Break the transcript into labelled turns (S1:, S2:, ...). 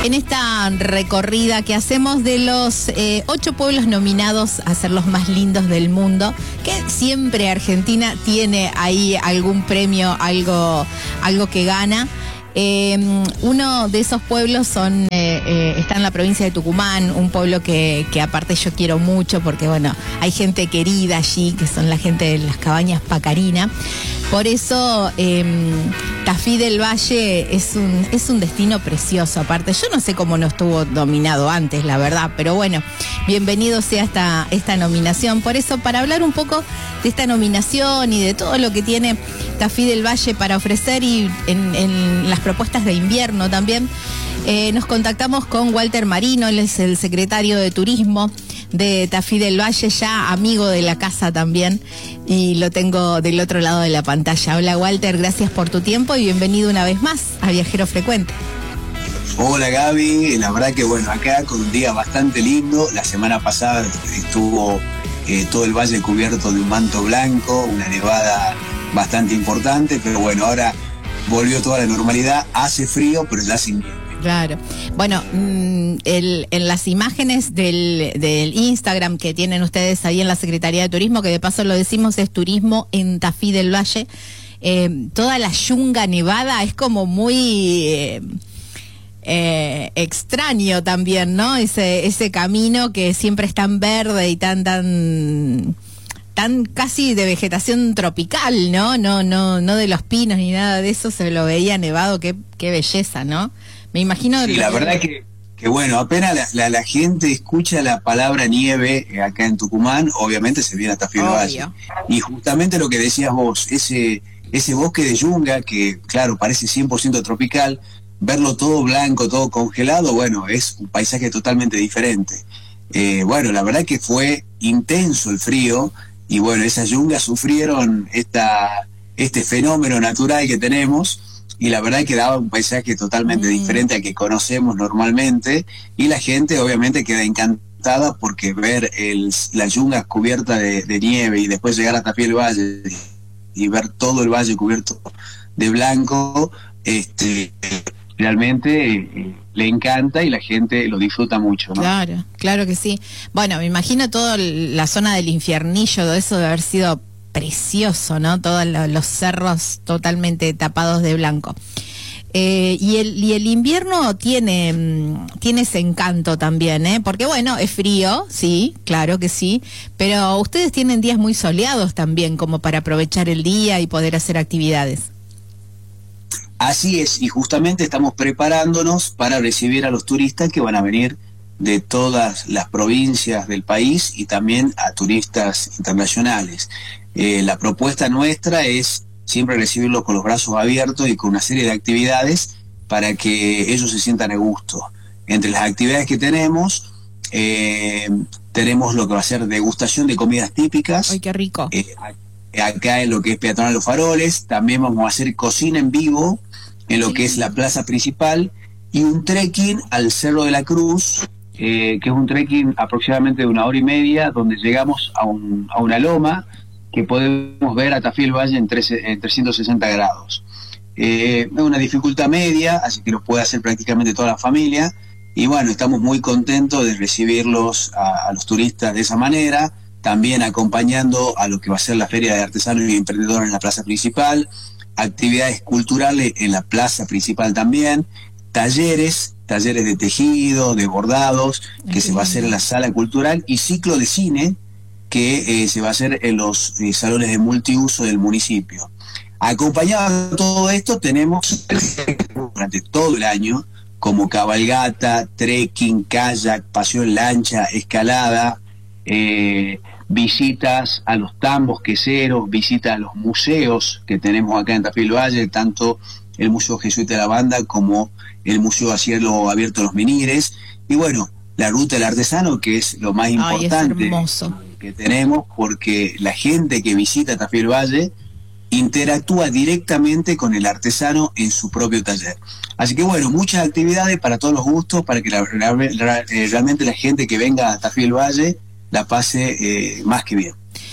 S1: en esta recorrida que hacemos de los 8 pueblos nominados a ser los más lindos del mundo, que siempre Argentina tiene ahí algún premio, algo que gana. Uno de esos pueblos está en la provincia de Tucumán, un pueblo que aparte yo quiero mucho porque, bueno, hay gente querida allí, que son la gente de las cabañas Pacarina. Por eso Tafí del Valle es un destino precioso. Aparte, yo no sé cómo no estuvo nominado antes, la verdad, pero bueno, bienvenido sea esta nominación. Por eso, para hablar un poco de esta nominación y de todo lo que tiene Tafí del Valle para ofrecer y en las propuestas de invierno también, nos contactamos con Walter Marino. Él es el secretario de Turismo de Tafí del Valle, ya amigo de la casa también, y lo tengo del otro lado de la pantalla. Hola Walter, gracias por tu tiempo y bienvenido una vez más a Viajero Frecuente.
S2: Hola Gaby, la verdad que bueno, acá con un día bastante lindo. La semana pasada estuvo todo el valle cubierto de un manto blanco, una nevada bastante importante, pero bueno, ahora volvió toda la normalidad, hace frío, pero ya sin nieve.
S1: Claro. Bueno, en las imágenes del Instagram que tienen ustedes ahí en la Secretaría de Turismo, que de paso lo decimos es Turismo en Tafí del Valle, toda la yunga nevada es como muy extraño también, ¿no? Ese camino que siempre es tan verde y tan casi de vegetación tropical, ¿no? No de los pinos ni nada de eso, se lo veía nevado, qué belleza, ¿no? Me imagino...
S2: Sí, la verdad que bueno, apenas la gente escucha la palabra nieve acá en Tucumán, obviamente se viene a Tafí del Valle. Y justamente lo que decías vos, ese bosque de yunga que, claro, parece 100% tropical, verlo todo blanco, todo congelado, bueno, es un paisaje totalmente diferente. Bueno, la verdad que fue intenso el frío y bueno, esas yungas sufrieron este fenómeno natural que tenemos. Y la verdad que daba un paisaje totalmente diferente al que conocemos normalmente, y la gente obviamente queda encantada porque ver las yungas cubiertas de nieve y después llegar a Tafí del Valle y ver todo el valle cubierto de blanco, realmente le encanta y la gente lo disfruta mucho, ¿no?
S1: Claro que sí. Bueno, me imagino toda la zona del Infiernillo, todo eso de haber sido precioso, ¿no? Todos los cerros totalmente tapados de blanco. Y el invierno tiene ese encanto también, ¿eh? Porque bueno, es frío, sí, claro que sí, pero ustedes tienen días muy soleados también, como para aprovechar el día y poder hacer actividades.
S2: Así es, y justamente estamos preparándonos para recibir a los turistas que van a venir de todas las provincias del país y también a turistas internacionales. La propuesta nuestra es siempre recibirlos con los brazos abiertos y con una serie de actividades para que ellos se sientan a gusto. Entre las actividades que tenemos lo que va a ser degustación de comidas típicas.
S1: ¡Ay, qué rico!
S2: Acá en lo que es Peatonal Los Faroles, también vamos a hacer cocina en vivo en lo que es la plaza principal y un trekking al Cerro de la Cruz, que es un trekking aproximadamente de 1 hora y media, donde llegamos a una loma que podemos ver a Tafí del Valle en 360 grados. Es una dificultad media, así que lo puede hacer prácticamente toda la familia, y bueno, estamos muy contentos de recibirlos a los turistas de esa manera, también acompañando a lo que va a ser la Feria de Artesanos y Emprendedores en la plaza principal, actividades culturales en la plaza principal también, talleres de tejido, de bordados, que se va a hacer en la sala cultural, y ciclo de cine, que se va a hacer en los salones de multiuso del municipio. Acompañado de todo esto, tenemos durante todo el año, como cabalgata, trekking, kayak, paseo en lancha, escalada, visitas a los tambos queseros, visitas a los museos que tenemos acá en Tafí del Valle, tanto el Museo Jesuita de la Banda como el Museo a Cielo Abierto de los Menires, y bueno, la Ruta del Artesano, que es lo más importante que tenemos, porque la gente que visita Tafí del Valle interactúa directamente con el artesano en su propio taller. Así que bueno, muchas actividades para todos los gustos, para que realmente la gente que venga a Tafí del Valle la pase más que bien.